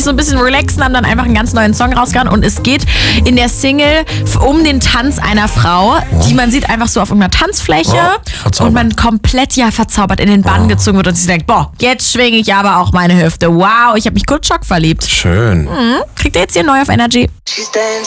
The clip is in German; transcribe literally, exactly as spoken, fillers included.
so ein bisschen relaxen, haben dann einfach einen ganz neuen Song rausgehauen und es geht in der Single um den Tanz einer Frau, die man sieht einfach so auf irgendeiner Tanzfläche oh, und man komplett ja verzaubert in den Bann oh. gezogen wird und sie denkt, boah, jetzt schwinge ich aber auch meine Hüfte. Wow, ich habe mich kurz schockverliebt. Schön. Mhm. Kriegt ihr jetzt hier neu auf Energy.